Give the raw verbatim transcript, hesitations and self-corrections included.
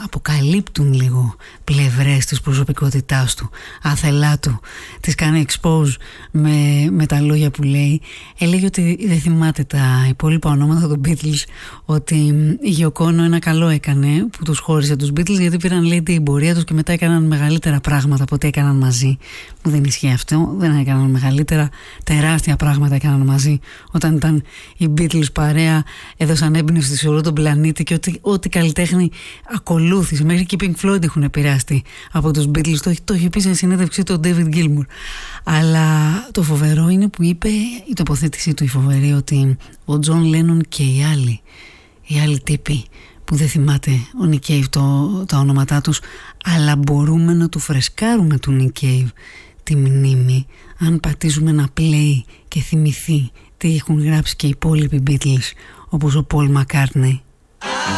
αποκαλύπτουν λίγο πλευρές της προσωπικότητάς του, άθελά του, τις κάνει expose με, με τα λόγια που λέει. Έλεγε ότι δεν θυμάται τα υπόλοιπα ονόματα των Beatles, ότι η Yoko Ono ένα καλό έκανε που τους χώρισε τους Beatles, γιατί πήραν, λέει, την πορεία τους και μετά έκαναν μεγαλύτερα πράγματα από ό,τι έκαναν μαζί. Μου δεν ισχύει αυτό, δεν έκαναν μεγαλύτερα, τεράστια πράγματα έκαναν μαζί. Όταν ήταν οι Beatles παρέα, έδωσαν έμπνευση σε όλο τον πλανήτη και ό,τι, ό,τι καλλιτέχνη ακολούθησε. Μέχρι και οι Pink Floyd έχουν επηρεαστεί από τους Beatles. Το, το είχε πει σε συνέντευξή του ο David Gilmour. Αλλά το φοβερό είναι που είπε η τοποθέτησή του η φοβερή, ότι ο Τζον Λένον και οι άλλοι, οι άλλοι τύποι που δεν θυμάται ο Νικ Κέιβ το, τα ονόματά τους, αλλά μπορούμε να του φρεσκάρουμε του Νικ Κέιβ τη μνήμη αν πατήσουμε ένα play και θυμηθεί τι έχουν γράψει και οι υπόλοιποι Beatles, όπως ο Paul McCartney,